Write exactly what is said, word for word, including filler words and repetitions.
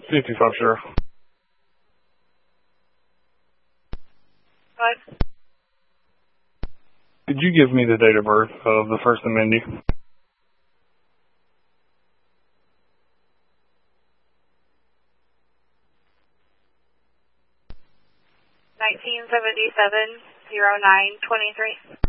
fifty-five, Sheriff. What? Could you give me the date of birth of the first amendee? nineteen seventy-seven, oh nine twenty-three.